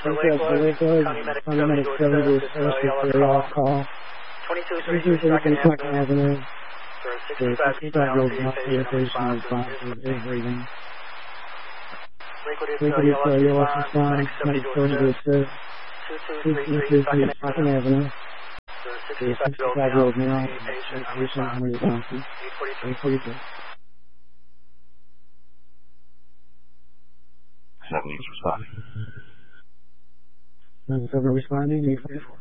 for Lakewood, paramedic 7 to assist with your off call. 2233 Second Avenue. For 65-year-old male patient responsive is breathing. Lakewood is yellow response, 7 to assist. 2233 Second Avenue. For 65-year-old male patient responsive. 842. 7 responding. 7 responding, 844.